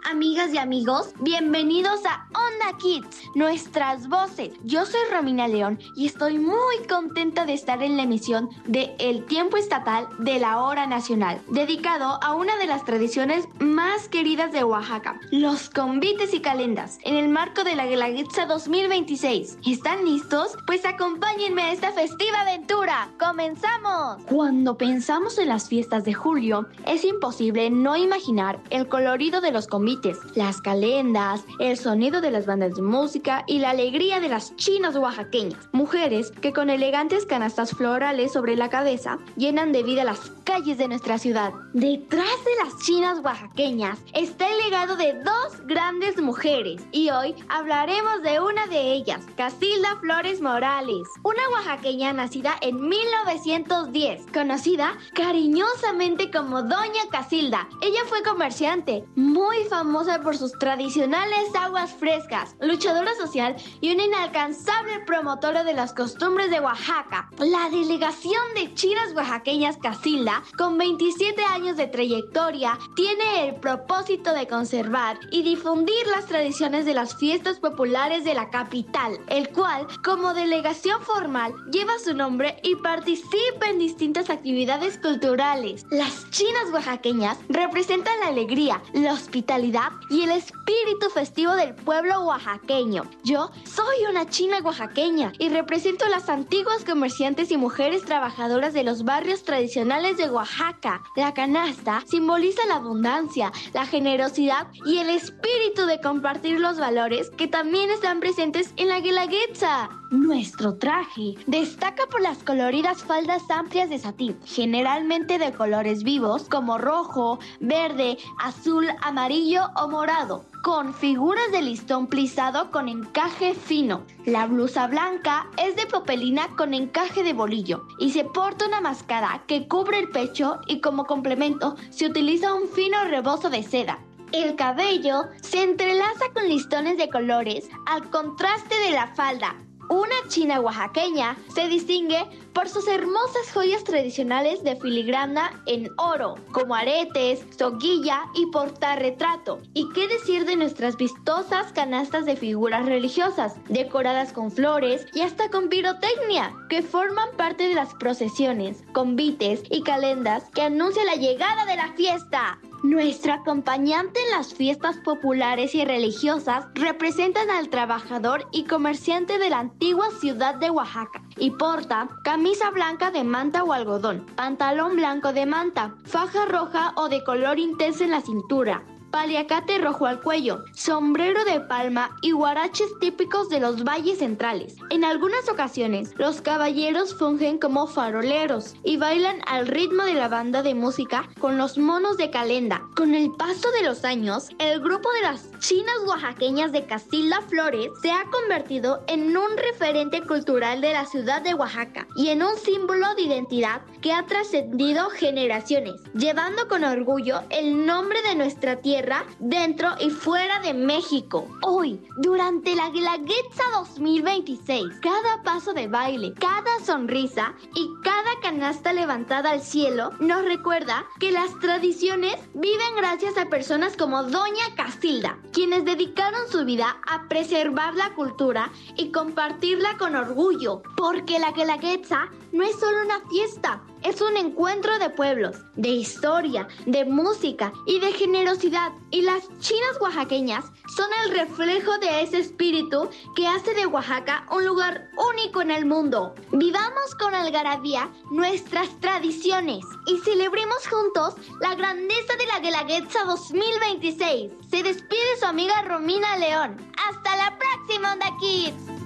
amigas y amigos, bienvenidos a Onda Kids, nuestras voces. Yo soy Romina León y estoy muy contenta de estar en la emisión de El Tiempo Estatal de la Hora Nacional, dedicado a una de las tradiciones más queridas de Oaxaca, los convites y calendas, en el marco de la Guelaguetza 2026. ¿Están listos? Pues acompáñenme a esta festiva aventura. ¡Comenzamos! Cuando pensamos en las fiestas de julio, es imposible no imaginar el colorido de los convites, las calendas, el sonido de las bandas de música y la alegría de las chinas oaxaqueñas, mujeres que con elegantes canastas florales sobre la cabeza llenan de vida las calles de nuestra ciudad. Detrás de las chinas oaxaqueñas está el legado de dos grandes mujeres y hoy hablaremos de una de ellas, Casilda Flores Morales, una oaxaqueña nacida en 1910, conocida cariñosamente como Doña Casilda. Ella fue comerciante, muy famosa por sus tradicionales aguas frescas, luchadora social y una inalcanzable promotora de las costumbres de Oaxaca. La delegación de chinas oaxaqueñas Casilda, con 27 años de trayectoria, tiene el propósito de conservar y difundir las tradiciones de las fiestas populares de la capital, el cual, como delegación formal, lleva su nombre y participa en distintas actividades culturales. Las chinas oaxaqueñas representan la alegría, la hospitalidad y el espíritu festivo del pueblo oaxaqueño. Yo soy una china oaxaqueña y represento a las antiguas comerciantes y mujeres trabajadoras de los barrios tradicionales de Oaxaca. La canasta simboliza la abundancia, la generosidad y el espíritu de compartir los valores que también están presentes en la Guelaguetza. Nuestro traje destaca por las coloridas faldas amplias de satín, generalmente de colores vivos como rojo, verde, azul, amarillo o morado, con figuras de listón plisado con encaje fino. La blusa blanca es de popelina con encaje de bolillo y se porta una máscara que cubre el pecho y como complemento se utiliza un fino rebozo de seda. El cabello se entrelaza con listones de colores al contraste de la falda. Una china oaxaqueña se distingue por sus hermosas joyas tradicionales de filigrana en oro, como aretes, soguilla y portarretrato. ¿Y qué decir de nuestras vistosas canastas de figuras religiosas, decoradas con flores y hasta con pirotecnia, que forman parte de las procesiones, convites y calendas que anuncian la llegada de la fiesta? Nuestro acompañante en las fiestas populares y religiosas representan al trabajador y comerciante de la antigua ciudad de Oaxaca y porta camisa blanca de manta o algodón, pantalón blanco de manta, faja roja o de color intenso en la cintura, paliacate rojo al cuello, sombrero de palma y huaraches típicos de los valles centrales. En algunas ocasiones, los caballeros fungen como faroleros y bailan al ritmo de la banda de música con los monos de calenda. Con el paso de los años, el grupo de las chinas oaxaqueñas de Casilda Flores se ha convertido en un referente cultural de la ciudad de Oaxaca y en un símbolo de identidad que ha trascendido generaciones, llevando con orgullo el nombre de nuestra tierra dentro y fuera de México. Hoy, durante la Guelaguetza 2026, cada paso de baile, cada sonrisa y cada canasta levantada al cielo nos recuerda que las tradiciones viven gracias a personas como Doña Casilda, quienes dedicaron su vida a preservar la cultura y compartirla con orgullo, porque la Guelaguetza no es solo una fiesta, es un encuentro de pueblos, de historia, de música y de generosidad. Y las chinas oaxaqueñas son el reflejo de ese espíritu que hace de Oaxaca un lugar único en el mundo. Vivamos con algarabía nuestras tradiciones y celebremos juntos la grandeza de la Guelaguetza 2026. Se despide su amiga Romina León. ¡Hasta la próxima, Onda Kids!